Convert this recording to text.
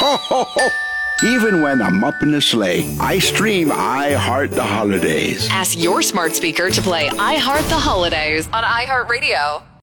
Ho, ho, ho. Even when I'm up in the sleigh, I stream I Heart the Holidays. Ask your smart speaker to play I Heart the Holidays on iHeartRadio.